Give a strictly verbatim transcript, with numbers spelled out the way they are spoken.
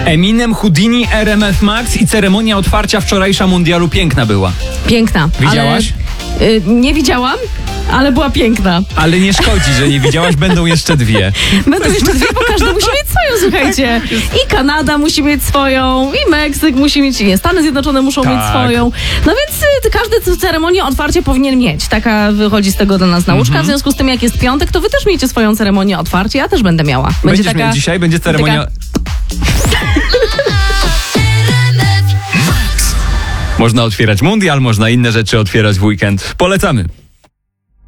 Eminem, Houdini, R M F Max i ceremonia otwarcia wczorajsza mundialu piękna była. Piękna. Widziałaś? Ale, y, nie widziałam, ale była piękna. Ale nie szkodzi, że nie widziałaś, będą jeszcze dwie. Będą jeszcze dwie, bo każdy musi mieć swoją, słuchajcie. I Kanada musi mieć swoją, i Meksyk musi mieć, nie, Stany Zjednoczone muszą Tak. mieć swoją. No więc y, każdy ceremonię otwarcia powinien mieć. Taka wychodzi z tego dla nas nauczka. Mhm. W związku z tym, jak jest piątek, to wy też miejcie swoją ceremonię otwarcia. Ja też będę miała. Będzie Będziesz taka, miał dzisiaj, będzie ceremonia... taka- Można otwierać mundial, można inne rzeczy otwierać w weekend. Polecamy.